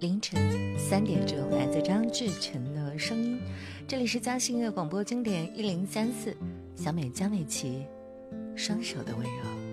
凌晨3点钟，来自张志成的声音。这里是嘉兴音乐广播经典1034，小美江美琪，双手的温柔。